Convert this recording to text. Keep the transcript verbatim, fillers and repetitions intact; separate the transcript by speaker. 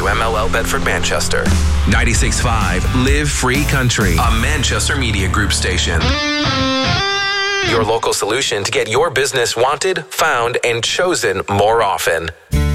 Speaker 1: W M L L Bedford Manchester. ninety-six point five Live Free Country, a Manchester Media Group station. Your local solution to get your business wanted, found, and chosen more often.